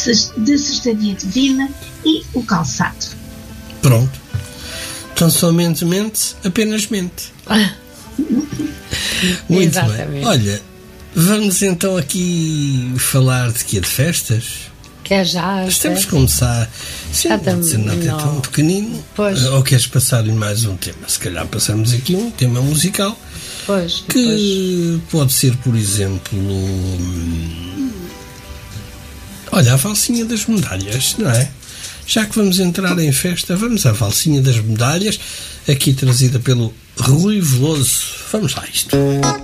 de Sextaria Divina e o calçado. Pronto. Então somente mente, apenas mente. Muito Exatamente. bem. Olha, vamos então aqui falar de quê? De festas? Quer já? Estamos a começar. Sim, pode ser não é tão pequenino. Pois. Ou queres passar-lhe mais um tema? Se calhar passamos aqui um tema musical. Pois. Que pode ser, por exemplo, olha, a valsinha das medalhas, não é? Já que vamos entrar em festa, vamos à valsinha das medalhas, aqui trazida pelo Rui Veloso. Vamos lá a isto.